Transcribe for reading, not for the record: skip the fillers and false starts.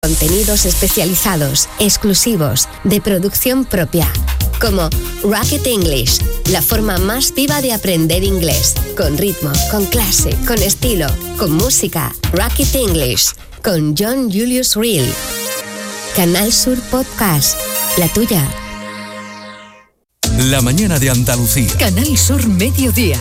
Contenidos especializados, exclusivos, de producción propia. Como Rocket English, la forma más viva de aprender inglés. Con ritmo, con clase, con estilo, con música. Rocket English, con John Julius Reel. Canal Sur Podcast, la tuya. La mañana de Andalucía. Canal Sur Mediodía.